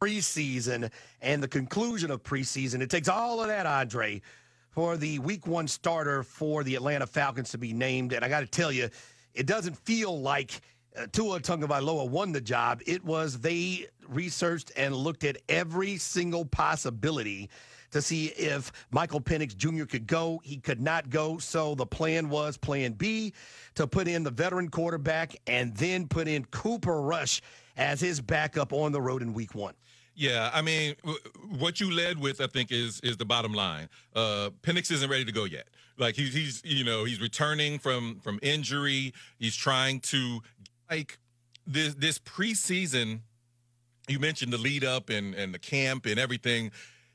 preseason and the conclusion of preseason. It takes all of that, Andre, for the week one starter for the Atlanta Falcons to be named. And I got to tell you, it doesn't feel like Tua Tagovailoa won the job. It was they researched and looked at every single possibility to see if Michael Penix Jr. could go. He could not go, so the plan was plan B, to put in the veteran quarterback and then put in Cooper Rush as his backup on the road in week one. Yeah, I mean, what you led with, I think, is the bottom line. Penix isn't ready to go yet. Like he's returning from injury. He's trying to, like, this preseason. You mentioned the lead up and the camp and everything.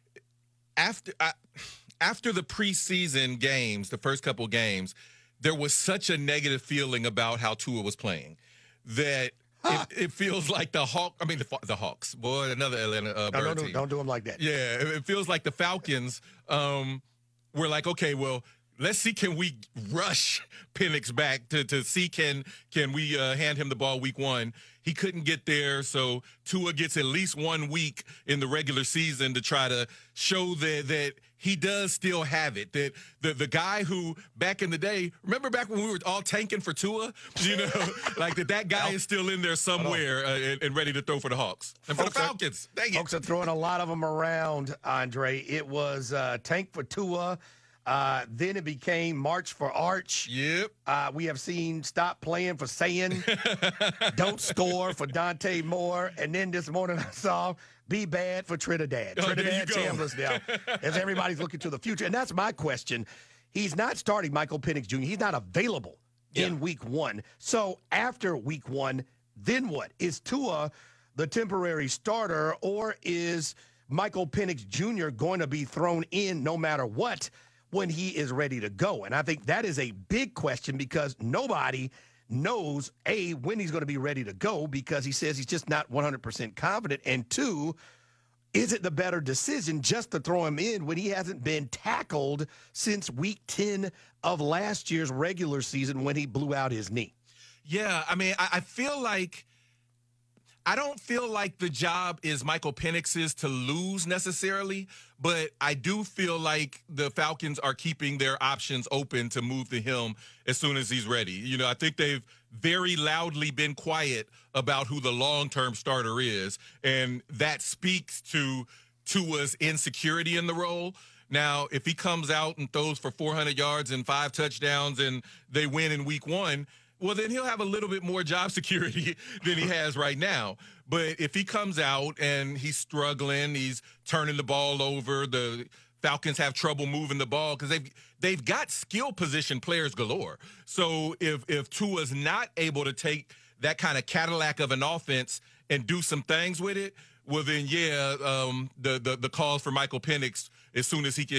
After the preseason games, the first couple games, there was such a negative feeling about how Tua was playing that it feels like the Hawks, boy, another Atlanta bird team. Don't do them like that. Yeah, it feels like the Falcons were like, okay, well, let's see, can we rush Penix back to see can we hand him the ball week one? He couldn't get there, so Tua gets at least 1 week in the regular season to try to show that he does still have it. That the guy who back in the day, remember back when we were all tanking for Tua, like that guy is still in there somewhere and ready to throw for the Hawks and for the Falcons. Dang it. Folks are throwing a lot of them around, Andre. It was tank for Tua. Then it became March for Arch. Yep. We have seen stop playing for Sayin. Don't score for Dante Moore. And then this morning I saw be bad for Trinidad. Trinidad Chambliss now, as everybody's looking to the future. And that's my question. He's not starting Michael Penix Jr. He's not available in week one. So after week one, then what? Is Tua the temporary starter, or is Michael Penix Jr. going to be thrown in no matter what when he is ready to go? And I think that is a big question because nobody knows, A, when he's going to be ready to go because he says he's just not 100% confident. And two, is it the better decision just to throw him in when he hasn't been tackled since week 10 of last year's regular season when he blew out his knee? Yeah, I mean, I don't feel like the job is Michael Penix's to lose necessarily, but I do feel like the Falcons are keeping their options open to move to him as soon as he's ready. I think they've very loudly been quiet about who the long-term starter is, and that speaks to Tua's insecurity in the role. Now, if he comes out and throws for 400 yards and 5 touchdowns and they win in week one, well, then he'll have a little bit more job security than he has right now. But if he comes out and he's struggling, he's turning the ball over, the Falcons have trouble moving the ball because they've got skill position players galore. So if Tua's not able to take that kind of Cadillac of an offense and do some things with it, well then the calls for Michael Penix as soon as he can